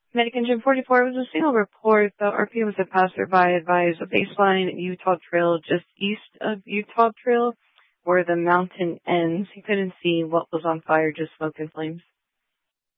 Medic Engine 44 was a single report. The RP was a passerby advised a baseline Utah Trail just east of Utah Trail where the mountain ends. He couldn't see what was on fire, just smoke and flames.